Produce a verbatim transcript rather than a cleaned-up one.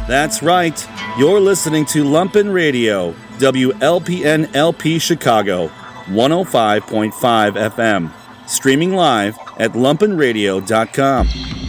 That's right. You're listening to Lumpen Radio, W L P N L P Chicago, one oh five point five F M. Streaming live at lumpen radio dot com.